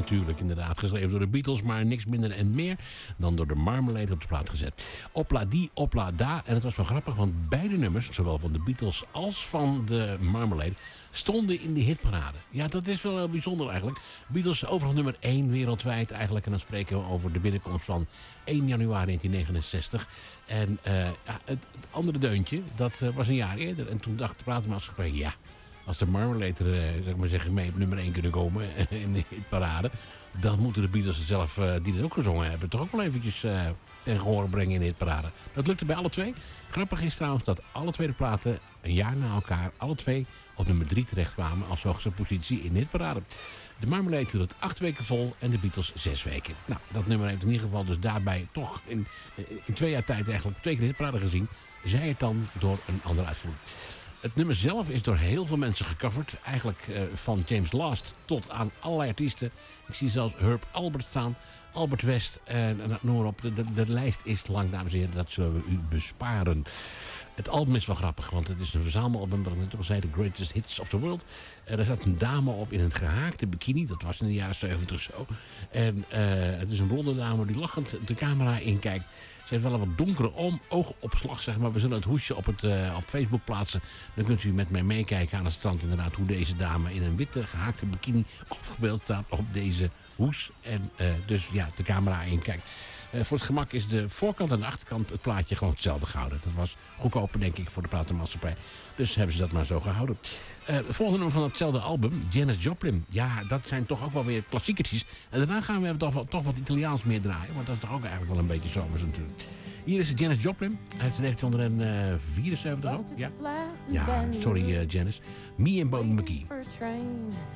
natuurlijk inderdaad geschreven door de Beatles, maar niks minder en meer dan door de Marmalade op de plaat gezet. Opla die, opla da. En het was wel grappig, want beide nummers, zowel van de Beatles als van de Marmalade, stonden in de hitparade. Ja, dat is wel heel bijzonder eigenlijk. Beatles overal nummer 1 wereldwijd eigenlijk. En dan spreken we over de binnenkomst van 1 januari 1969. En het andere deuntje, dat was een jaar eerder. En toen dacht de platenmaatschappij, ja, als de Marmalade zeg maar zeggen, mee op nummer 1 kunnen komen in de hitparade, dan moeten de Beatles zelf, die dat ook gezongen hebben, toch ook wel eventjes ten gehoor brengen in de hitparade. Dat lukte bij alle twee. Grappig is trouwens dat alle twee de platen een jaar na elkaar alle twee op nummer 3 terechtkwamen als hoogste positie in de hitparade. De Marmalade hield het 8 weken vol en de Beatles 6 weken. Nou, dat nummer heeft in ieder geval dus daarbij toch in 2 jaar tijd eigenlijk 2 keer de hitparade gezien. Zij het dan door een andere uitvoering. Het nummer zelf is door heel veel mensen gecoverd. Eigenlijk van James Last tot aan allerlei artiesten. Ik zie zelfs Herb Alpert staan. Albert West en noem maar op. De lijst is lang, dames en heren. Dat zullen we u besparen. Het album is wel grappig, want het is een verzamelalbum, wat ik net al zei, The Greatest Hits of the World. Er staat een dame op in een gehaakte bikini, dat was in de jaren 70 zo. En het is een blonde dame die lachend de camera inkijkt. Ze heeft wel een wat donkere oogopslag, zeg maar. We zullen het hoesje op Facebook plaatsen. Dan kunt u met mij meekijken aan het strand inderdaad hoe deze dame in een witte gehaakte bikini afgebeeld staat op deze hoes. En dus ja, de camera inkijkt. Voor het gemak is de voorkant en de achterkant het plaatje gewoon hetzelfde gehouden. Dat was goedkoper, denk ik, voor de platenmaatschappij. Dus hebben ze dat maar zo gehouden. Het volgende nummer van hetzelfde album, Janis Joplin. Ja, dat zijn toch ook wel weer klassiekertjes. En daarna gaan we toch wat Italiaans meer draaien. Want dat is toch ook eigenlijk wel een beetje zomers natuurlijk. Hier is Janis Joplin uit 1974 ook. Ja, sorry Janis. Me en Bonnie McGee.